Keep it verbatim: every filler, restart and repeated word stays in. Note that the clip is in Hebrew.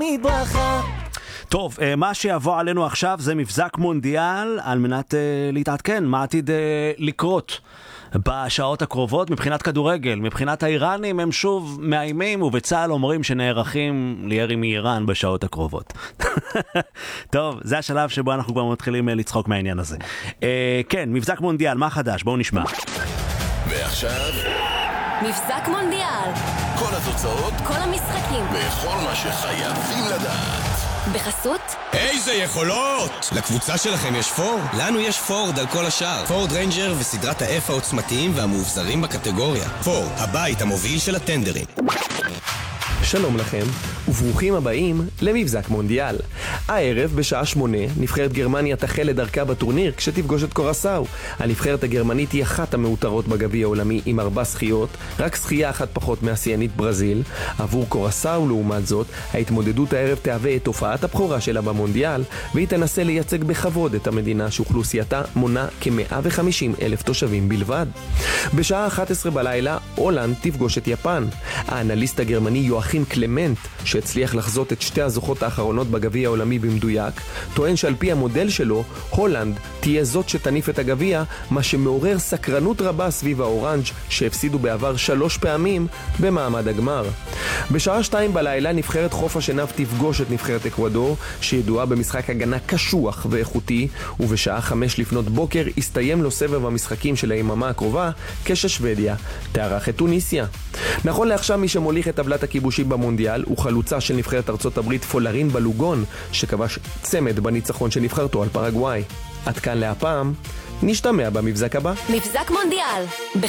מדרכה. טוב, מה שיבוא עלינו עכשיו זה מבזק מונדיאל על מנת uh, להתעדכן מה עתיד uh, לקרות בשעות הקרובות מבחינת כדורגל. מבחינת האיראנים הם שוב מאיימים, ובצהל אומרים שנערכים לירי מאיראן בשעות הקרובות. טוב, זה השלב שבו אנחנו כבר מתחילים uh, לצחוק מהעניין הזה. Uh, כן, מבזק מונדיאל, מה חדש? בואו נשמע. ועכשיו מבזק מונדיאל, כל התוצאות, כל המשחקים וכל מה שחייבים לדעת בחסות איזה יכולות! לקבוצה שלכם יש פורד? לנו יש פורד על כל השאר. פורד ריינג'ר וסדרת ה-F העוצמתיים והמאובזרים בקטגוריה. פורד, הבית המוביל של הטנדרים. שלום לכם, וברוכים הבאים למבזק מונדיאל. הערב בשעה שמונה נבחרת גרמניה תחל לדרכה בטורניר כשתפגוש את קורסאו. הנבחרת הגרמנית היא אחת המאותרות בגביע העולמי עם ארבע זכיות, רק זכייה אחת פחות מהשיאנית ברזיל. עבור קורסאו לעומת זאת, ההתמודדות הערב תהווה את תופעת הבכורה שלה במונדיאל, והיא תנסה לייצג בכבוד את המדינה שאוכלוסייתה מונה כ-מאה וחמישים אלף תושבים בלבד. בשעה אחת עשרה בלילה הולנד תפגוש את יפן. האנליסט הגרמני יואכים קלמנט, שהצליח לחזות את שתי הזוכות האחרונות בגביע העולמי במדויק, טוען שעל פי המודל שלו, הולנד תהיה זאת שתניף את הגביע, מה שמעורר סקרנות רבה סביב האורנג' שהפסידו בעבר שלוש פעמים במעמד הגמר. בשעה שתיים בלילה נבחרת חוף השנהב תפגוש את נבחרת אקוודור, שידועה במשחק הגנה קשוח ואיכותי, ובשעה חמש לפנות בוקר הסתיים לו סבב המשחקים של היממה הקרובה, כששוודיה תארח את טוניסיה. נכון לעכשיו מי שמוליך את טבלת הכיבושים במונדיאל הוא חלוצה של נבחרת ארצות הברית פולרין בלוגון, שכבש צמד בניצחון של נבחרתו על פרגוואי. עד כאן להפעם, נשתמע במבזק הבא. מבזק מונדיאל בחסות